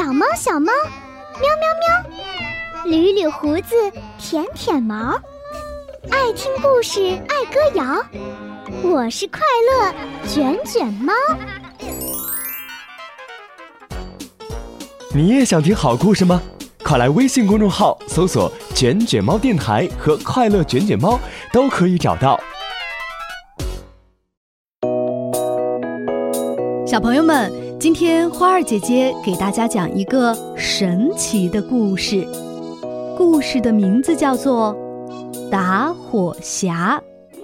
小猫小猫，喵喵喵，捋捋胡子，舔舔毛，爱听故事，爱歌谣，我是快乐卷卷猫。 你也想听好故事吗？快来微信公众号搜索卷卷猫电台和快乐卷卷猫，都可以找到。 小朋友们，今天花儿姐姐给大家讲一个神奇的故事，故事的名字叫做打火匣。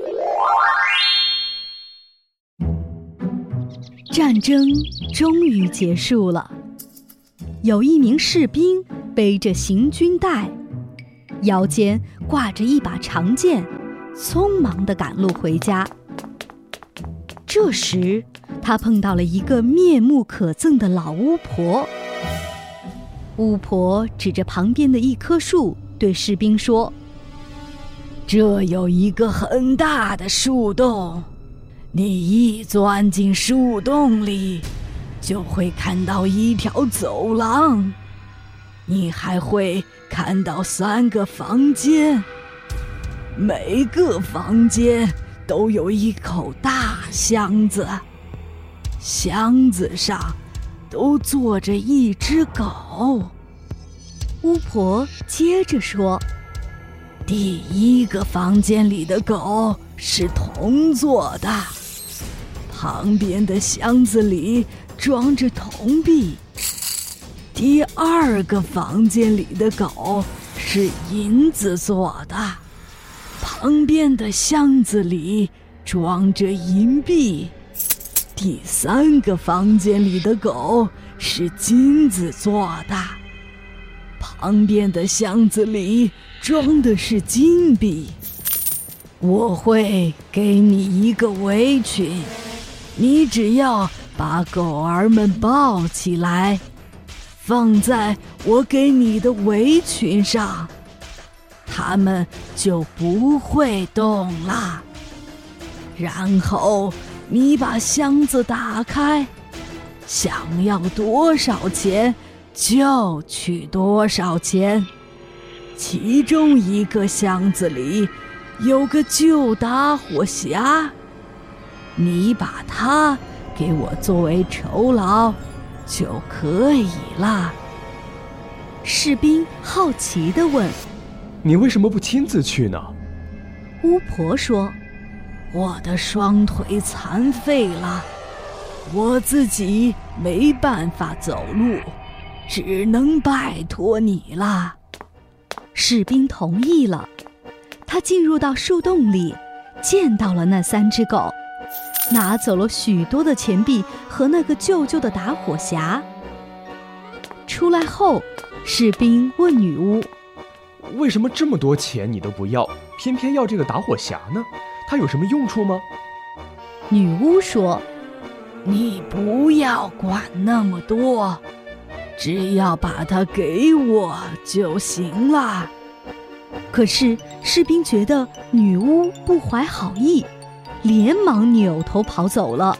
战争终于结束了，有一名士兵背着行军袋，腰间挂着一把长剑，匆忙地赶路回家。这时他碰到了一个面目可憎的老巫婆。巫婆指着旁边的一棵树对士兵说：这有一个很大的树洞，你一钻进树洞里就会看到一条走廊，你还会看到3个房间，每个房间都有一口大箱子，箱子上都坐着一只狗。巫婆接着说：第1个房间里的狗是铜做的，旁边的箱子里装着铜币。第2个房间里的狗是银子做的，旁边的箱子里装着银币。第3个房间里的狗是金子做的，旁边的箱子里装的是金币。我会给你一个围裙，你只要把狗儿们抱起来，放在我给你的围裙上，它们就不会动了。然后你把箱子打开，想要多少钱就取多少钱。其中一个箱子里有个旧打火匣，你把它给我作为酬劳就可以了。士兵好奇地问： 你为什么不亲自去呢？ 巫婆说：我的双腿残废了，我自己没办法走路，只能拜托你了。士兵同意了，他进入到树洞里，见到了那3只狗，拿走了许多的钱币和那个旧旧的打火匣。出来后，士兵问女巫： 为什么这么多钱你都不要，偏偏要这个打火匣呢？它有什么用处吗？ 女巫说：你不要管那么多，只要把它给我就行了。可是士兵觉得女巫不怀好意，连忙扭头跑走了。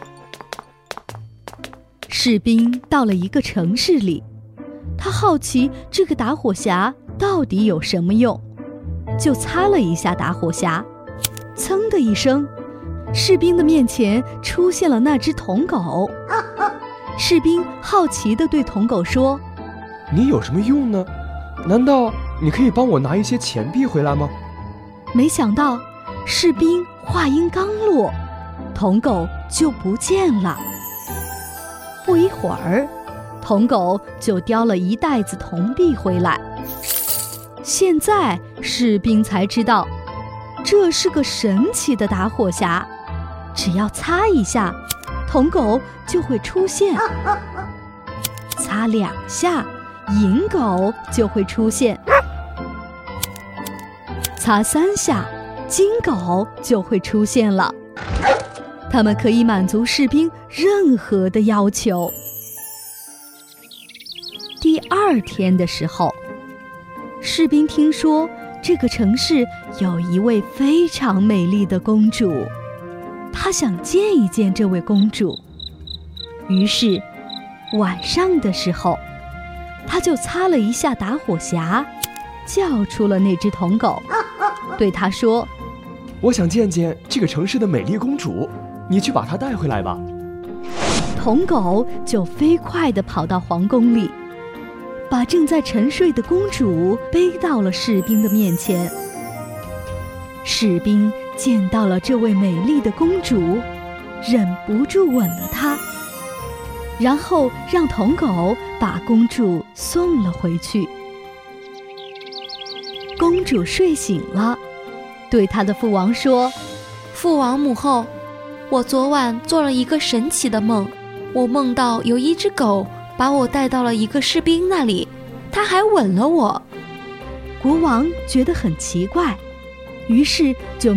士兵到了一个城市里，他好奇这个打火匣到底有什么用，就擦了一下打火匣，噌的一声，士兵的面前出现了那只铜狗。士兵好奇地对铜狗说： 你有什么用呢？难道你可以帮我拿一些钱币回来吗？ 没想到士兵话音刚落，铜狗就不见了。不一会儿，铜狗就叼了一袋子铜币回来。现在士兵才知道，这是个神奇的打火匣，只要擦一下，铜狗就会出现；擦2下，银狗就会出现；擦3下，金狗就会出现了。它们可以满足士兵任何的要求。第2天的时候，士兵听说这个城市有一位非常美丽的公主，他想见一见这位公主。于是晚上的时候， 他就擦了一下打火匣，叫出了那只童狗，对他说： 我想见见这个城市的美丽公主，你去把她带回来吧。 童狗就飞快地跑到皇宫里，把正在沉睡的公主背到了士兵的面前。士兵见到了这位美丽的公主，忍不住吻了她，然后让童狗把公主送了回去。公主睡醒了，对她的父王说： 父王母后，我昨晚做了一个神奇的梦，我梦到有一只狗把我带到了一个士兵那里，他还吻了我。 国王觉得很奇怪，于是就